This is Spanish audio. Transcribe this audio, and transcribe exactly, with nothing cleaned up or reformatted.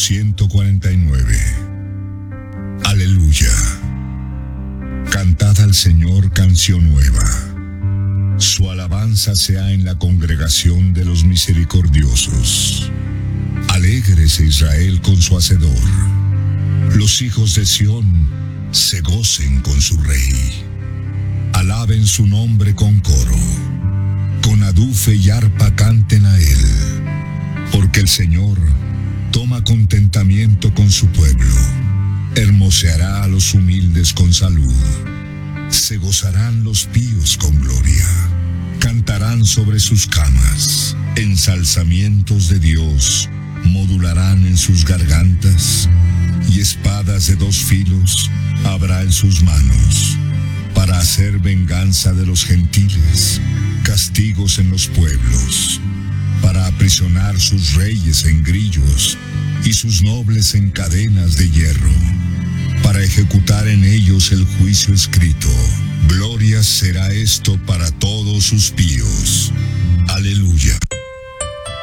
ciento cuarenta y nueve. Aleluya. Cantad al Señor canción nueva. Su alabanza sea en la congregación de los misericordiosos. Alégrese Israel con su Hacedor. Los hijos de Sión se gocen con su Rey. Alaben su nombre con coro. Con adufe y arpa canten a él. Porque el Señor toma contentamiento con su pueblo. Hermoseará a los humildes con salud. Se gozarán los píos con gloria. Cantarán sobre sus camas. Ensalzamientos de Dios modularán en sus gargantas. Y espadas de dos filos habrá en sus manos, para hacer venganza de los gentiles, castigos en los pueblos, para aprisionar sus reyes en grillos y sus nobles en cadenas de hierro, para ejecutar en ellos el juicio escrito. Gloria será esto para todos sus píos. Aleluya.